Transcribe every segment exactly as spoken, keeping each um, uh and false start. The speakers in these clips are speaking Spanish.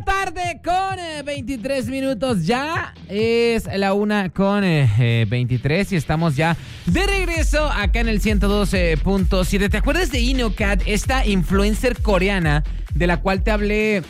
la tarde con eh, veintitrés minutos. Ya es la una con eh, veintitrés y estamos ya de regreso acá en el ciento doce punto siete. ¿Te acuerdas de InnoCat, esta influencer coreana de la cual te hablé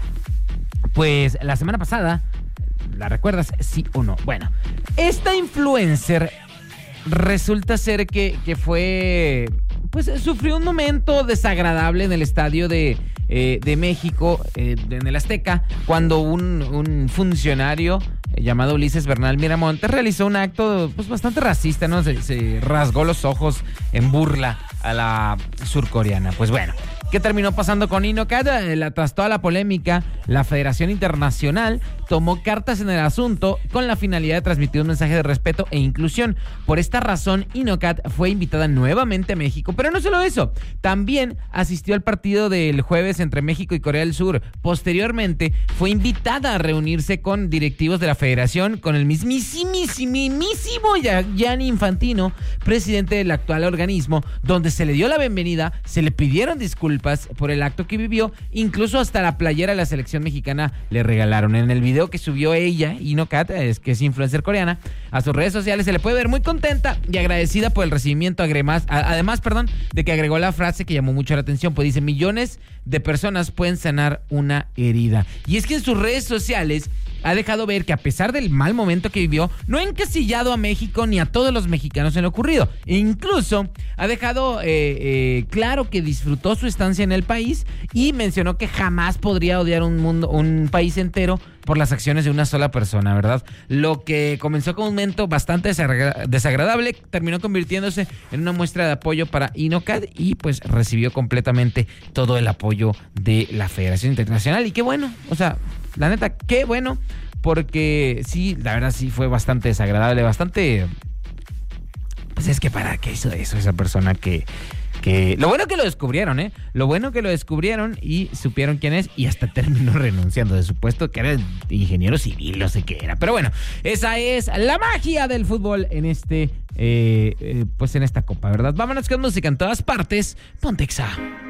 pues la semana pasada? ¿La recuerdas? ¿Sí o no? Bueno, esta influencer resulta ser que, que fue... pues sufrió un momento desagradable en el estadio de, eh, de México, eh, en el Azteca, cuando un, un funcionario eh, llamado Ulises Bernal Miramontes realizó un acto pues bastante racista, ¿no? Se, se rasgó los ojos en burla a la surcoreana. Pues bueno, ¿qué terminó pasando con InnoCat? Eh, tras toda la polémica, la Federación Internacional tomó cartas en el asunto con la finalidad de transmitir un mensaje de respeto e inclusión. Por esta razón, InnoCat fue invitada nuevamente a México, pero no solo eso, también asistió al partido del jueves entre México y Corea del Sur. Posteriormente, fue invitada a reunirse con directivos de la Federación, con el mismísimo Gianni Infantino, presidente del actual organismo, donde se le dio la bienvenida, se le pidieron disculpas por el acto que vivió, incluso hasta la playera de la selección mexicana le regalaron. En el video que subió ella, InnoCat, es que es influencer coreana, a sus redes sociales, se le puede ver muy contenta y agradecida por el recibimiento, además, además perdón, de que agregó la frase que llamó mucho la atención, pues dice: millones de personas pueden sanar una herida. Y es que en sus redes sociales ha dejado ver que a pesar del mal momento que vivió, no ha encasillado a México ni a todos los mexicanos en lo ocurrido. E incluso ha dejado eh, eh, claro que disfrutó su estancia en el país y mencionó que jamás podría odiar un mundo, un país entero por las acciones de una sola persona, ¿verdad? Lo que comenzó con un momento bastante desagra- desagradable terminó convirtiéndose en una muestra de apoyo para InnoCat y pues recibió completamente todo el apoyo de la Federación Internacional. Y qué bueno, o sea, la neta, qué bueno, porque sí, la verdad sí fue bastante desagradable, bastante... Pues es que para qué hizo eso esa persona que... que lo bueno que lo descubrieron, ¿eh? Lo bueno que lo descubrieron y supieron quién es y hasta terminó renunciando de su puesto, que era ingeniero civil, no sé qué era. Pero bueno, esa es la magia del fútbol en este, eh, eh, pues en esta copa, ¿verdad? Vámonos con música en todas partes. Ponte Exa.